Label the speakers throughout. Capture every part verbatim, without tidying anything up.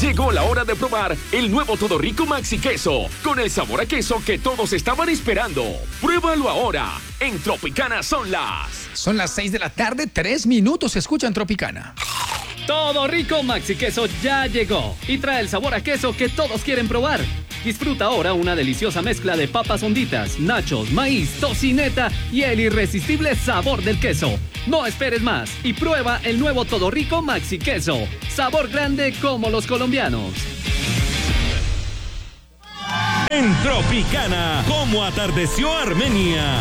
Speaker 1: Llegó la hora de probar el nuevo Todo Rico Maxi Queso, con el sabor a queso que todos estaban esperando. Pruébalo ahora. En Tropicana son las...
Speaker 2: Son las seis de la tarde, tres minutos. Se escucha en Tropicana.
Speaker 3: Todo Rico Maxi Queso ya llegó y trae el sabor a queso que todos quieren probar. Disfruta ahora una deliciosa mezcla de papas honditas, nachos, maíz, tocineta y el irresistible sabor del queso. No esperes más y prueba el nuevo Todo Rico Maxi Queso. Sabor grande como los colombianos.
Speaker 4: En Tropicana, ¿cómo atardeció Armenia?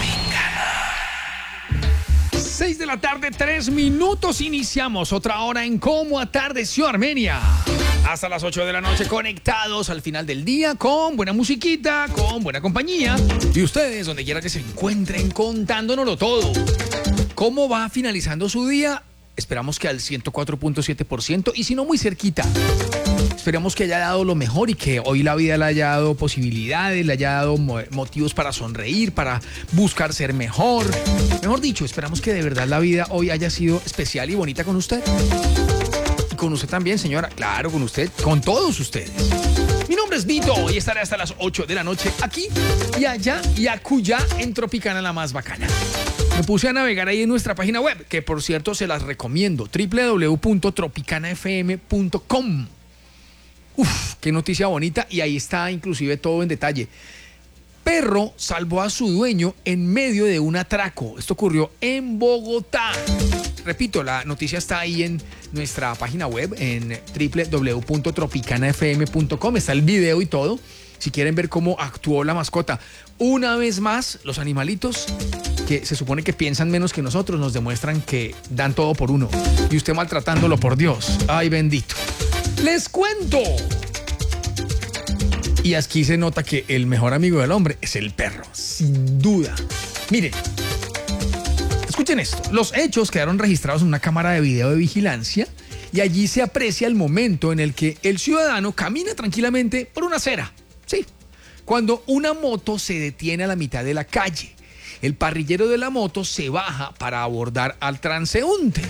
Speaker 2: seis de la tarde, tres minutos. Iniciamos otra hora en Cómo atardeció Armenia. Hasta las ocho de la noche conectados al final del día con buena musiquita, con buena compañía. Y ustedes, donde quiera que se encuentren, contándonoslo todo. ¿Cómo va finalizando su día? Esperamos que al ciento cuatro punto siete por ciento y si no muy cerquita. Esperamos que haya dado lo mejor y que hoy la vida le haya dado posibilidades, le haya dado motivos para sonreír, para buscar ser mejor. Mejor dicho, esperamos que de verdad la vida hoy haya sido especial y bonita con usted. Y con usted también, señora. Claro, con usted, con todos ustedes. Mi nombre es Vito y estaré hasta las ocho de la noche aquí y allá y acullá en Tropicana, la más bacana. Me puse a navegar ahí en nuestra página web, que por cierto se las recomiendo, doble u doble u doble u punto tropicana f m punto com. Uf, qué noticia bonita, y ahí está inclusive todo en detalle. Perro salvó a su dueño en medio de un atraco. Esto ocurrió en Bogotá. Repito, la noticia está ahí en nuestra página web, en doble u doble u doble u punto tropicana f m punto com. Está el video y todo, si quieren ver cómo actuó la mascota. Una vez más, los animalitos que se supone que piensan menos que nosotros nos demuestran que dan todo por uno. Y usted maltratándolo, por Dios. Ay, bendito. Les cuento. Y aquí se nota que el mejor amigo del hombre es el perro, sin duda. Miren, escuchen esto. Los hechos quedaron registrados en una cámara de video de vigilancia y allí se aprecia el momento en el que el ciudadano camina tranquilamente por una acera. Sí, cuando una moto se detiene a la mitad de la calle. El parrillero de la moto se baja para abordar al transeúnte.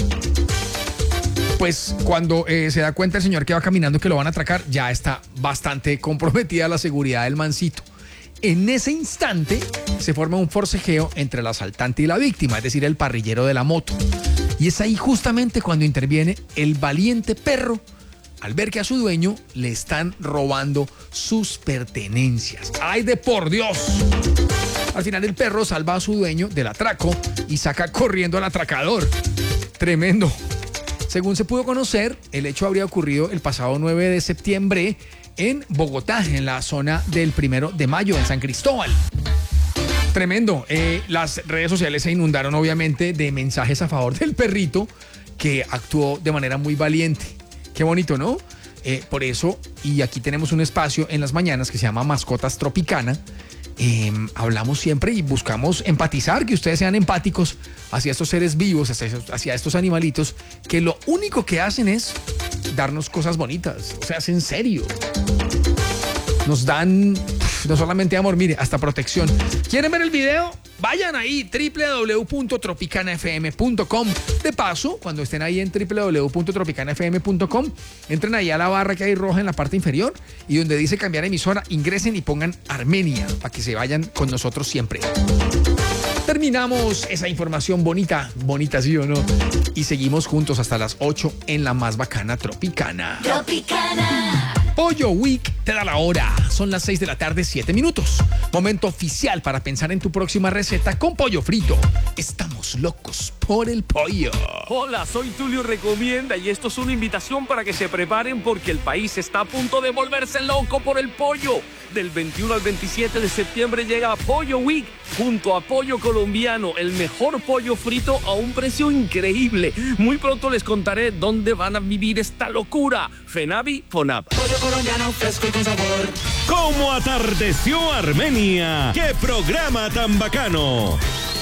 Speaker 2: Pues cuando eh, se da cuenta el señor que va caminando que lo van a atracar, ya está bastante comprometida la seguridad del mancito. En ese instante se forma un forcejeo entre el asaltante y la víctima, es decir, el parrillero de la moto. Y es ahí justamente cuando interviene el valiente perro al ver que a su dueño le están robando sus pertenencias. ¡Ay, de por Dios! Al final el perro salva a su dueño del atraco y saca corriendo al atracador. Tremendo. Según se pudo conocer, el hecho habría ocurrido el pasado nueve de septiembre en Bogotá, en la zona del primero de mayo, en San Cristóbal. Tremendo. Eh, las redes sociales se inundaron obviamente de mensajes a favor del perrito que actuó de manera muy valiente. Qué bonito, ¿no? Eh, por eso, y aquí tenemos un espacio en las mañanas que se llama Mascotas Tropicana. Eh, hablamos siempre y buscamos empatizar, que ustedes sean empáticos hacia estos seres vivos, hacia, hacia estos animalitos, que lo único que hacen es darnos cosas bonitas. O sea, es en serio. Nos dan no solamente amor, mire, hasta protección. ¿Quieren ver el video? Vayan ahí, doble u doble u doble u punto tropicana f m punto com. De paso, cuando estén ahí en doble u doble u doble u punto tropicana f m punto com, entren ahí a la barra que hay roja en la parte inferior y donde dice cambiar emisora, ingresen y pongan Armenia para que se vayan con nosotros siempre. Terminamos esa información bonita, bonita sí o no, y seguimos juntos hasta las ocho en la más bacana Tropicana.
Speaker 5: Tropicana.
Speaker 2: Pollo Week te da la hora. Son las seis de la tarde, siete minutos. Momento oficial para pensar en tu próxima receta con pollo frito. Estamos locos por el pollo.
Speaker 6: Hola, soy Tulio Recomienda y esto es una invitación para que se preparen porque el país está a punto de volverse loco por el pollo. Del veintiuno al veintisiete de septiembre llega Pollo Week junto a Pollo Colombiano, el mejor pollo frito a un precio increíble. Muy pronto les contaré dónde van a vivir esta locura. Fenavi, Fonab.
Speaker 5: Pollo colombiano fresco y con sabor.
Speaker 4: ¿Cómo atardeció Armenia? ¡Qué programa tan bacano!